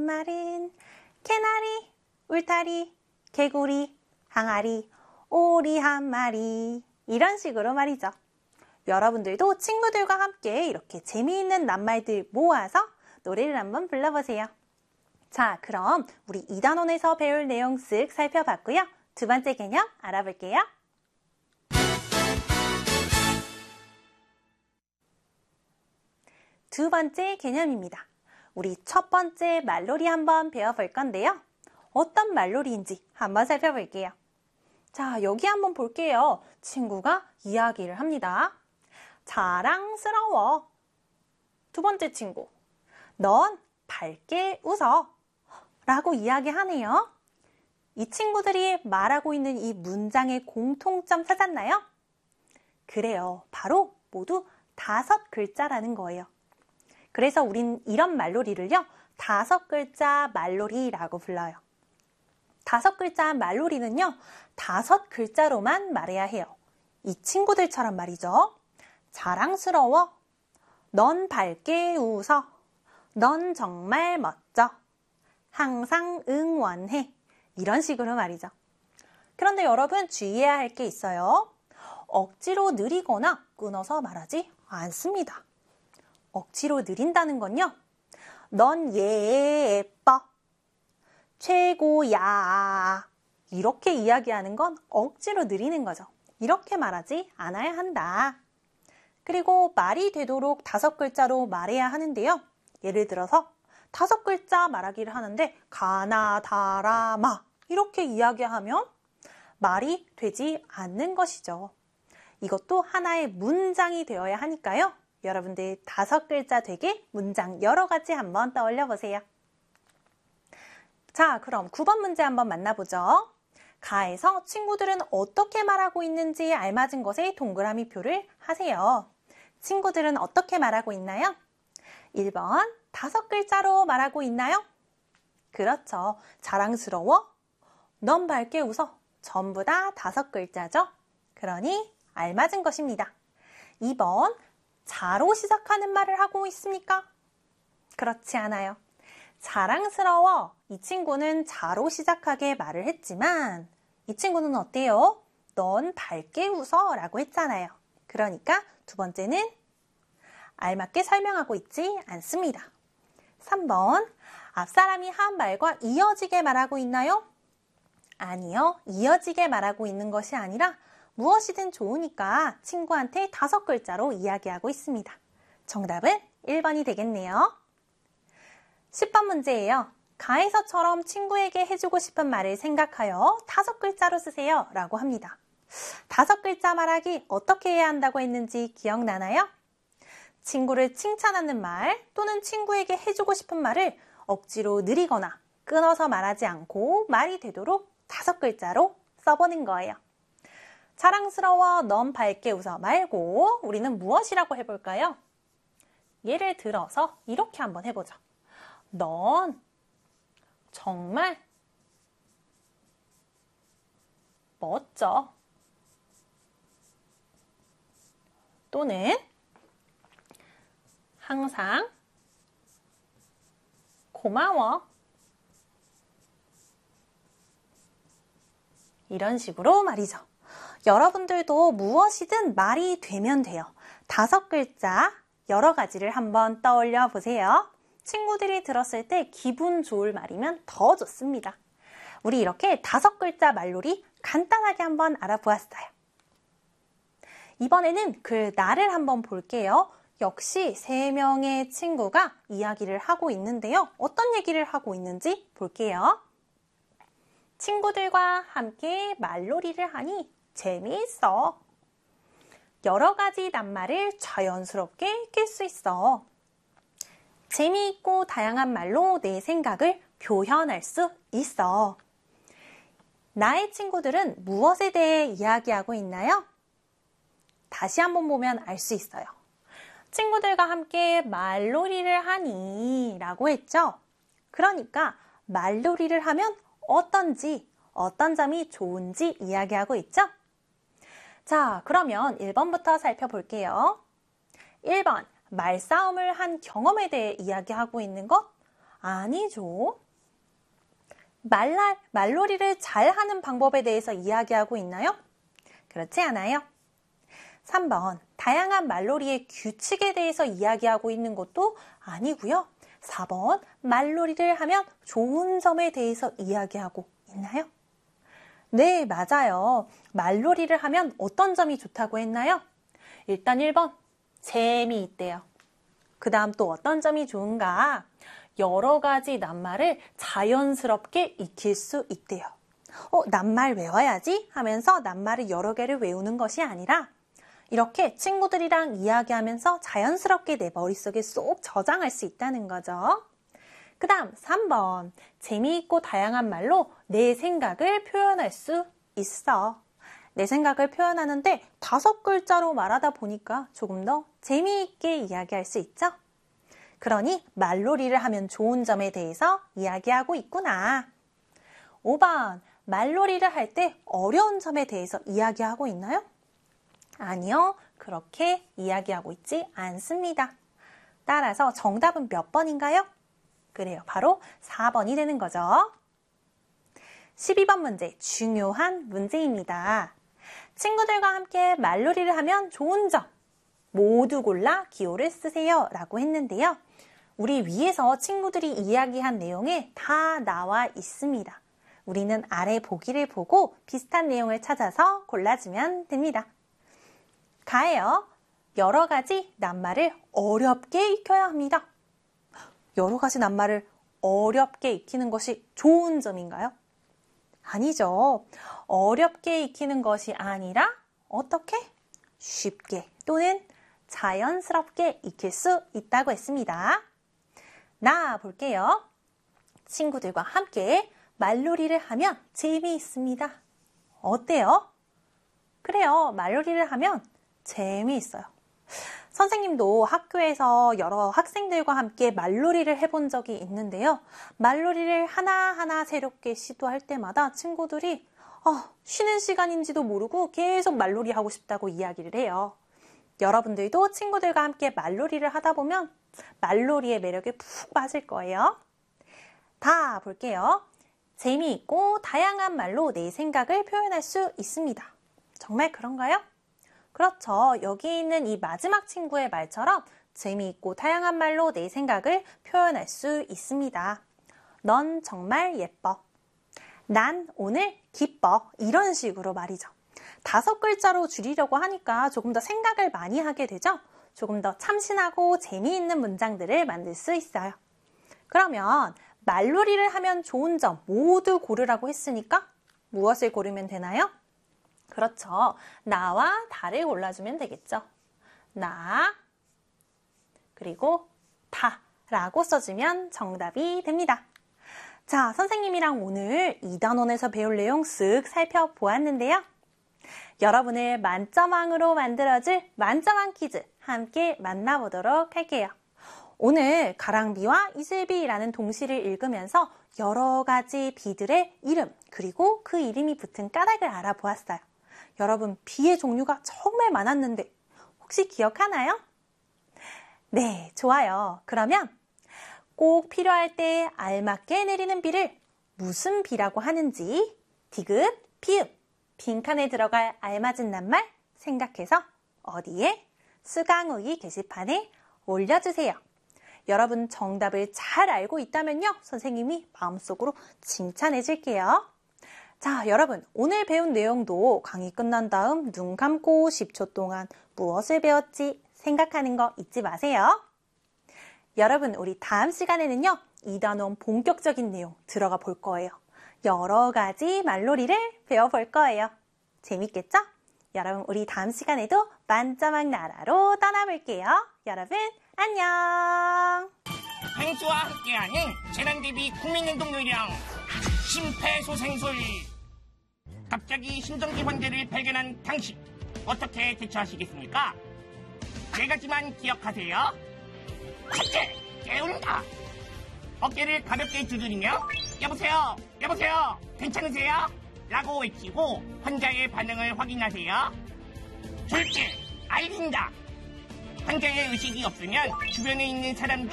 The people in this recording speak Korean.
말은 개나리, 울타리, 개구리, 항아리, 오리 한 마리. 이런 식으로 말이죠. 여러분들도 친구들과 함께 이렇게 재미있는 낱말들 모아서 노래를 한번 불러보세요. 자, 그럼 우리 2단원에서 배울 내용 쓱 살펴봤고요. 두 번째 개념 알아볼게요. 두 번째 개념입니다. 우리 첫 번째 말놀이 한번 배워볼 건데요. 어떤 말놀이인지 한번 살펴볼게요. 자, 여기 한번 볼게요. 친구가 이야기를 합니다. 자랑스러워. 두 번째 친구, 넌 밝게 웃어. 라고 이야기하네요. 이 친구들이 말하고 있는 이 문장의 공통점 찾았나요? 그래요. 바로 모두 5글자라는 거예요. 그래서 우린 이런 말놀이를요, 5글자 말놀이라고 불러요. 5글자 말놀이는요, 5글자로만 말해야 해요. 이 친구들처럼 말이죠. 자랑스러워. 넌 밝게 웃어. 넌 정말 멋져. 항상 응원해. 이런 식으로 말이죠. 그런데 여러분 주의해야 할 게 있어요. 억지로 느리거나 끊어서 말하지 않습니다. 억지로 느린다는 건요. 넌 예뻐. 최고야. 이렇게 이야기하는 건 억지로 느리는 거죠. 이렇게 말하지 않아야 한다. 그리고 말이 되도록 5글자로 말해야 하는데요. 예를 들어서 5글자 말하기를 하는데 가나, 다라, 마 이렇게 이야기하면 말이 되지 않는 것이죠. 이것도 하나의 문장이 되어야 하니까요. 여러분들 5글자 되게 문장 여러 가지 한번 떠올려 보세요. 자, 그럼 9번 문제 한번 만나보죠. 가에서 친구들은 어떻게 말하고 있는지 알맞은 것에 동그라미 표를 하세요. 친구들은 어떻게 말하고 있나요? 1번, 5글자로 말하고 있나요? 그렇죠. 자랑스러워. 넌 밝게 웃어. 전부 다 5글자죠. 그러니 알맞은 것입니다. 2번, 자로 시작하는 말을 하고 있습니까? 그렇지 않아요. 자랑스러워. 이 친구는 자로 시작하게 말을 했지만 이 친구는 어때요? 넌 밝게 웃어 라고 했잖아요. 그러니까 두 번째는 알맞게 설명하고 있지 않습니다. 3번, 앞사람이 한 말과 이어지게 말하고 있나요? 아니요. 이어지게 말하고 있는 것이 아니라 무엇이든 좋으니까 친구한테 5글자로 이야기하고 있습니다. 정답은 1번이 되겠네요. 10번 문제예요. 가에서처럼 친구에게 해주고 싶은 말을 생각하여 5글자로 쓰세요 라고 합니다. 5글자 말하기 어떻게 해야 한다고 했는지 기억나나요? 친구를 칭찬하는 말 또는 친구에게 해주고 싶은 말을 억지로 느리거나 끊어서 말하지 않고 말이 되도록 5글자로 써보는 거예요. 자랑스러워, 넌 밝게 웃어 말고 우리는 무엇이라고 해볼까요? 예를 들어서 이렇게 한번 해보죠. 넌 정말 멋져. 또는 항상 고마워. 이런 식으로 말이죠. 여러분들도 무엇이든 말이 되면 돼요. 5글자 여러 가지를 한번 떠올려 보세요. 친구들이 들었을 때 기분 좋을 말이면 더 좋습니다. 우리 이렇게 5글자 말놀이 간단하게 한번 알아보았어요. 이번에는 그 나를 한번 볼게요. 역시 3명의 친구가 이야기를 하고 있는데요. 어떤 얘기를 하고 있는지 볼게요. 친구들과 함께 말놀이를 하니 재미있어. 여러 가지 낱말을 자연스럽게 낄 수 있어. 재미있고 다양한 말로 내 생각을 표현할 수 있어. 나의 친구들은 무엇에 대해 이야기하고 있나요? 다시 한번 보면 알 수 있어요. 친구들과 함께 말놀이를 하니 라고 했죠. 그러니까 말놀이를 하면 어떤지, 어떤 점이 좋은지 이야기하고 있죠. 자, 그러면 1번부터 살펴볼게요. 1번, 말싸움을 한 경험에 대해 이야기하고 있는 것? 아니죠. 말놀이를 잘하는 방법에 대해서 이야기하고 있나요? 그렇지 않아요. 3번, 다양한 말놀이의 규칙에 대해서 이야기하고 있는 것도 아니고요. 4번, 말놀이를 하면 좋은 점에 대해서 이야기하고 있나요? 네, 맞아요. 말놀이를 하면 어떤 점이 좋다고 했나요? 일단 1번, 재미있대요. 그 다음 또 어떤 점이 좋은가? 여러 가지 낱말을 자연스럽게 익힐 수 있대요. 낱말 외워야지 하면서 낱말을 여러 개를 외우는 것이 아니라 이렇게 친구들이랑 이야기하면서 자연스럽게 내 머릿속에 쏙 저장할 수 있다는 거죠. 그 다음 3번, 재미있고 다양한 말로 내 생각을 표현할 수 있어. 내 생각을 표현하는데 5글자로 말하다 보니까 조금 더 재미있게 이야기할 수 있죠? 그러니 말놀이를 하면 좋은 점에 대해서 이야기하고 있구나. 5번, 말놀이를 할 때 어려운 점에 대해서 이야기하고 있나요? 아니요, 그렇게 이야기하고 있지 않습니다. 따라서 정답은 몇 번인가요? 그래요, 바로 4번이 되는 거죠. 12번 문제, 중요한 문제입니다. 친구들과 함께 말놀이를 하면 좋은 점, 모두 골라 기호를 쓰세요 라고 했는데요. 우리 위에서 친구들이 이야기한 내용에 다 나와 있습니다. 우리는 아래 보기를 보고 비슷한 내용을 찾아서 골라주면 됩니다. 가예요. 여러 가지 낱말을 어렵게 익혀야 합니다. 여러 가지 낱말을 어렵게 익히는 것이 좋은 점인가요? 아니죠. 어렵게 익히는 것이 아니라 어떻게? 쉽게 또는 자연스럽게 익힐 수 있다고 했습니다. 나 볼게요. 친구들과 함께 말놀이를 하면 재미있습니다. 어때요? 그래요. 말놀이를 하면 재미있어요. 선생님도 학교에서 여러 학생들과 함께 말놀이를 해본 적이 있는데요. 말놀이를 하나하나 새롭게 시도할 때마다 친구들이 쉬는 시간인지도 모르고 계속 말놀이 하고 싶다고 이야기를 해요. 여러분들도 친구들과 함께 말놀이를 하다 보면 말놀이의 매력에 푹 빠질 거예요. 다 볼게요. 재미있고 다양한 말로 내 생각을 표현할 수 있습니다. 정말 그런가요? 그렇죠. 여기 있는 이 마지막 친구의 말처럼 재미있고 다양한 말로 내 생각을 표현할 수 있습니다. 넌 정말 예뻐. 난 오늘 기뻐. 이런 식으로 말이죠. 5글자로 줄이려고 하니까 조금 더 생각을 많이 하게 되죠. 조금 더 참신하고 재미있는 문장들을 만들 수 있어요. 그러면 말놀이를 하면 좋은 점 모두 고르라고 했으니까 무엇을 고르면 되나요? 그렇죠. 나와 다를 골라주면 되겠죠. 나, 그리고 다라고 써주면 정답이 됩니다. 자, 선생님이랑 오늘 2단원에서 배울 내용 쓱 살펴보았는데요. 여러분을 만점왕으로 만들어줄 만점왕 퀴즈 함께 만나보도록 할게요. 오늘 가랑비와 이슬비라는 동시를 읽으면서 여러 가지 비들의 이름 그리고 그 이름이 붙은 까닭을 알아보았어요. 여러분, 비의 종류가 정말 많았는데 혹시 기억하나요? 네, 좋아요. 그러면 꼭 필요할 때 알맞게 내리는 비를 무슨 비라고 하는지 디귿, 피읍, 빈칸에 들어갈 알맞은 낱말 생각해서 어디에? 수강후기 게시판에 올려주세요. 여러분 정답을 잘 알고 있다면요. 선생님이 마음속으로 칭찬해 줄게요. 자, 여러분 오늘 배운 내용도 강의 끝난 다음 눈 감고 10초 동안 무엇을 배웠지 생각하는 거 잊지 마세요. 여러분 우리 다음 시간에는요. 2단원 본격적인 내용 들어가 볼 거예요. 여러 가지 말놀이를 배워볼 거예요. 재밌겠죠? 여러분 우리 다음 시간에도 만점왕 나라로 떠나볼게요. 여러분 안녕. 행수와 함께하는 재난대비 국민운동 요령 심폐소생술. 갑자기 심정지 환자를 발견한 당신 어떻게 대처하시겠습니까? 4가지만 기억하세요. 첫째, 깨운다. 어깨를 가볍게 두드리며 여보세요, 여보세요, 괜찮으세요? 라고 외치고 환자의 반응을 확인하세요. 둘째, 알린다. 환자의 의식이 없으면 주변에 있는 사람들